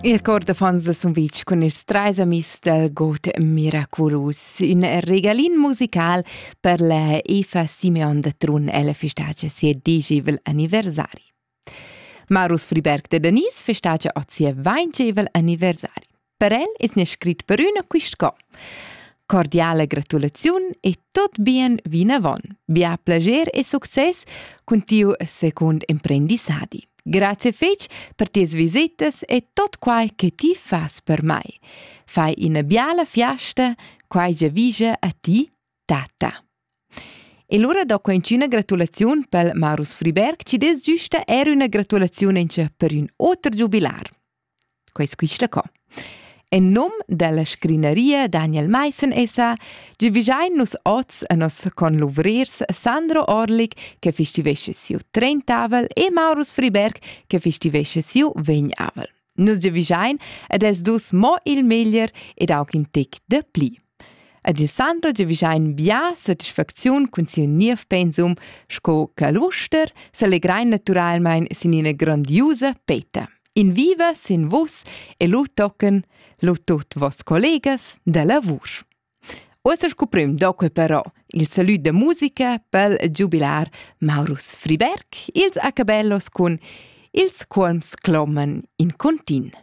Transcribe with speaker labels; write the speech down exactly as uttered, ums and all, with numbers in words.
Speaker 1: Il cor de fons de Sunvitg con ils trais amis del God Miraculous, un regalin musical per la Eva Simeon de Trun e la festagia sia digivel anniversari. Marus Friberg de Denis festagia o sia vaingevel anniversari. Per el es ne scrit per una quist co. Cordiale gratulaziun e tot bien vinavon. Bia plager e success con tiu secund imprendisadi. Grazie fetg per ties visitas e tot quai che ti fas per mai. Fai ina biala fiasta, quai già vige a ti, tata. E l'ora do quainchina gratulaziun pel Marus Friberg, ci des giusta era una gratulazione ince per un otter jubilar. Quais quista co. En nom della scrineria Daniel Meissen essa, gi visain nus oz a nos conluvrers Sandro Orlik, che festivesce siu trentavel, e Marus Friberg, che festivesce siu vegnavel. Nus gi visain ad els dus mo il meglier ed auch in tec de pli. Ad il Sandro gi visain bia satisfacziun cun siu niev pensum, sco ca luster s'allegrain naturalmein sin ina grandiosa peta. In viva sin vos e lu tocken lu tot vos collegas de lavur. Ossa scoprim doque però il salut de musica pel jubilar Marus Friberg, ils acabellos con ils colms clommen in contin.